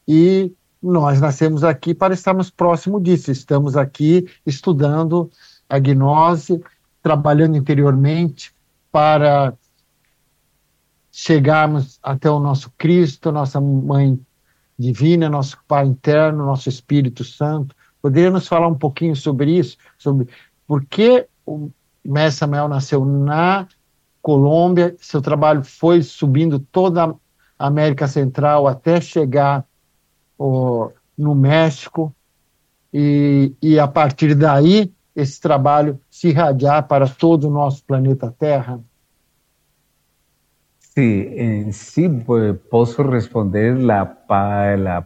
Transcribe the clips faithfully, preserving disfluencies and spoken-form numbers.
e nós nascemos aqui para estarmos próximo disso. Estamos aqui estudando a gnose, trabalhando interiormente para chegarmos até o nosso Cristo, nossa Mãe Divina, nosso Pai interno, nosso Espírito Santo. Poderia nos falar um pouquinho sobre isso? Sobre por que o Mestre Samael nasceu na Colômbia, seu trabalho foi subindo toda a América Central até chegar ó, no México, e, e a partir daí esse trabalho se irradiar para todo o nosso planeta Terra? Sí, en sí pues, puedo responder la, pa- la,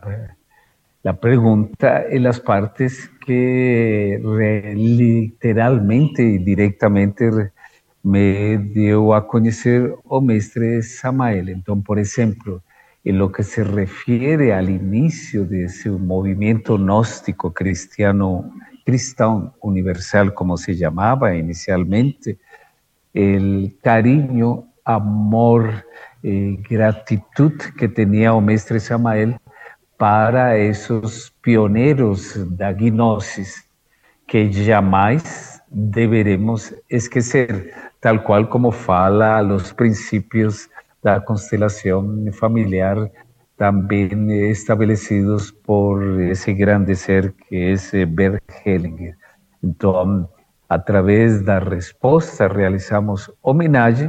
la pregunta en las partes que re- literalmente y directamente re- me dio a conocer o mestre Samael. Entonces, por ejemplo, en lo que se refiere al inicio de ese movimiento gnóstico cristiano, cristão universal, como se llamaba inicialmente, el cariño, amor, eh, gratitud que tenía o mestre Samael para esos pioneros da gnosis que jamais deveremos esquecer, tal cual como fala los principios da constelación familiar también establecidos por ese grande ser que es eh, Bert Hellinger. Entonces, a través da resposta, realizamos homenaje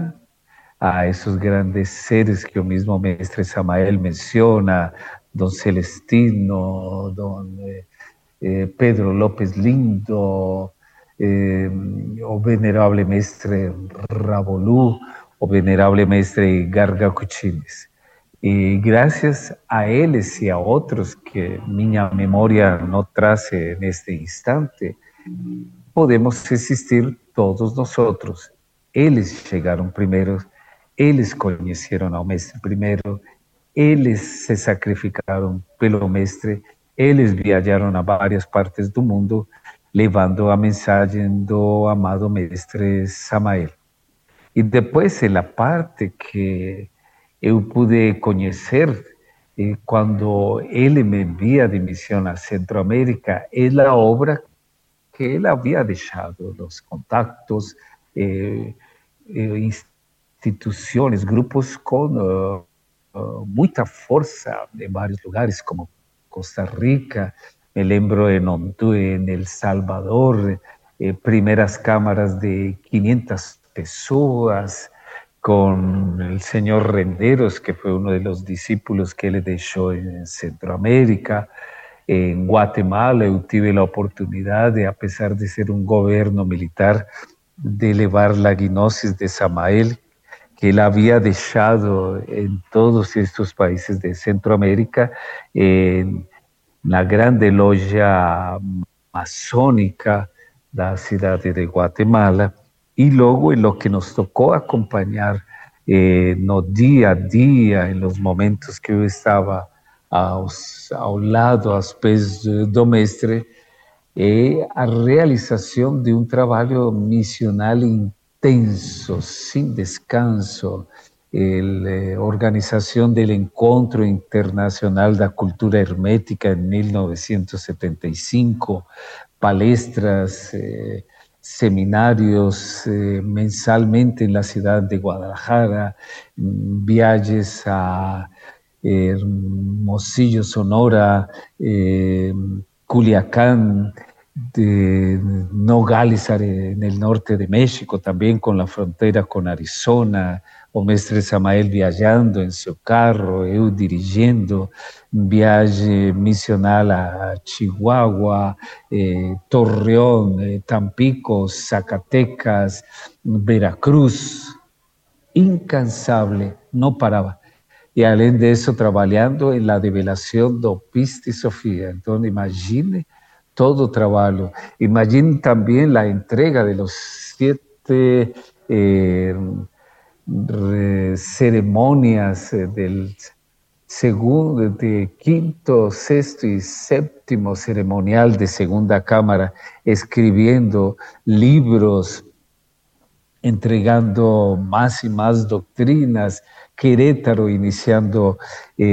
a esos grandes seres que o mismo mestre Samael menciona, don Celestino, don eh, eh, Pedro López Lindo, eh, o venerable mestre Rabolú, o venerable mestre Garga Cuchines. Y gracias a ellos y a otros que mi memoria no trace en este instante, podemos existir todos nosotros. Ellos llegaron primero, ellos conocieron al mestre primero, ellos se sacrificaron pelo mestre, ellos viajaron a varias partes del mundo levando a mensaje do amado mestre Samael. Y después en la parte que eu pude conocer eh, cuando él me envía de misión a Centroamérica, es la obra que él había dejado, los contactos, eh, eh, instituciones, grupos con uh, uh, mucha fuerza en varios lugares, como Costa Rica, me lembro en Honduras, en El Salvador, eh, primeras cámaras de quinientas personas, con el señor Renderos, que fue uno de los discípulos que él dejó en Centroamérica. En Guatemala eu tive la oportunidad de, a pesar de ser un gobierno militar, de elevar la gnosis de Samael, que él había dejado en todos estos países de Centroamérica, en la grande logia masónica de la ciudad de Guatemala, y luego en lo que nos tocó acompañar eh, no día a día, en los momentos que yo estaba aos, ao lado, aos pés do mestre, é a realização de um trabalho missional intenso, sem descanso, a organização do Encontro Internacional da Cultura Hermética em mil novecentos e setenta e cinco, palestras, eh, seminarios eh, mensalmente en la ciudad de Guadalajara, viajes a eh, Hermosillo, Sonora, eh, Culiacán, de Nogales en el norte de México, también con la frontera con Arizona, o mestre Samael viajando en su carro, eu dirigiendo, viaje misional a Chihuahua, eh, Torreón, eh, Tampico, Zacatecas, Veracruz, incansable, no paraba. Y além de eso, trabajando en la develación do Piste Sofía. Entonces, imagine todo trabajo. Imagine también la entrega de los siete eh, ceremonias del segundo, de quinto, sexto y séptimo ceremonial de Segunda Cámara, escribiendo libros, entregando más y más doctrinas. Querétaro iniciando eh,